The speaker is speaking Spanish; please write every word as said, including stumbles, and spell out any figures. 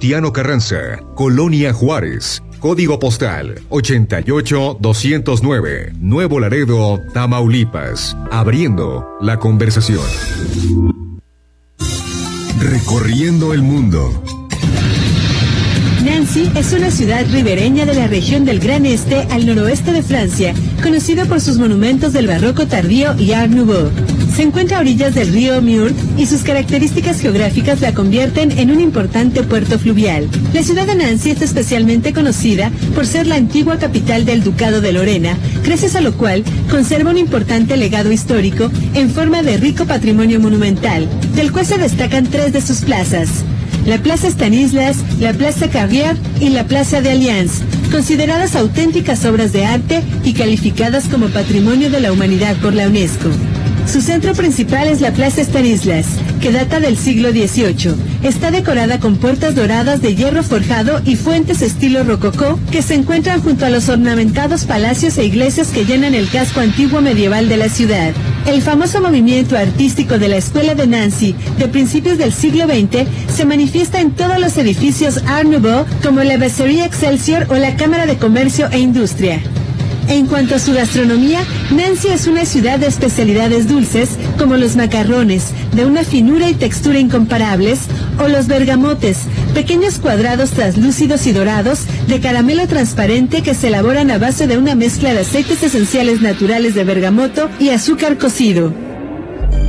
Venustiano Carranza, Colonia Juárez. Código postal ochenta y ocho doscientos nueve, Nuevo Laredo, Tamaulipas. Abriendo la conversación. Recorriendo el mundo. Nancy es una ciudad ribereña de la región del Gran Este al noroeste de Francia, conocida por sus monumentos del barroco tardío y Art Nouveau. Se encuentra a orillas del río Meurthe y sus características geográficas la convierten en un importante puerto fluvial. La ciudad de Nancy es especialmente conocida por ser la antigua capital del Ducado de Lorena, gracias a lo cual conserva un importante legado histórico en forma de rico patrimonio monumental, del cual se destacan tres de sus plazas: la Plaza Stanislas, la Plaza Carrière y la Plaza de Alliance, consideradas auténticas obras de arte y calificadas como Patrimonio de la Humanidad por la UNESCO. Su centro principal es la Plaza Stanislas, que data del siglo dieciocho. Está decorada con puertas doradas de hierro forjado y fuentes estilo rococó que se encuentran junto a los ornamentados palacios e iglesias que llenan el casco antiguo medieval de la ciudad. El famoso movimiento artístico de la Escuela de Nancy de principios del siglo veinte se manifiesta en todos los edificios Art Nouveau como la Brasserie Excelsior o la Cámara de Comercio e Industria. En cuanto a su gastronomía, Nancy es una ciudad de especialidades dulces como los macarrones, de una finura y textura incomparables, o los bergamotes, pequeños cuadrados translúcidos y dorados de caramelo transparente que se elaboran a base de una mezcla de aceites esenciales naturales de bergamoto y azúcar cocido.